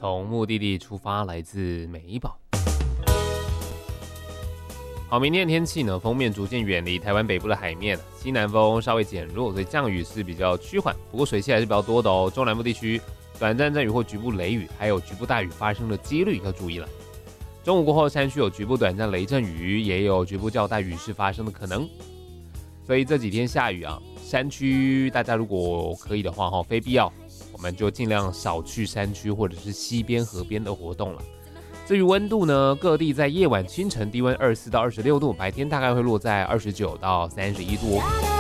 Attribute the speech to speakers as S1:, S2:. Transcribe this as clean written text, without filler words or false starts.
S1: 从目的地出发，来自美宝。好，明天的天气呢，锋面逐渐远离台湾北部的海面，西南风稍微减弱，所以降雨是比较趋缓，不过水汽还是比较多的哦。中南部地区短暂阵雨或局部雷雨，还有局部大雨发生的几率要注意了。中午过后，山区有局部短暂雷阵雨，也有局部较大雨势发生的可能。所以这几天下雨啊，山区大家如果可以的话，非必要我们就尽量少去山区或者是溪边、河边的活动了。至于温度呢，各地在夜晚、清晨低温24到26度，白天大概会落在29到31度哦。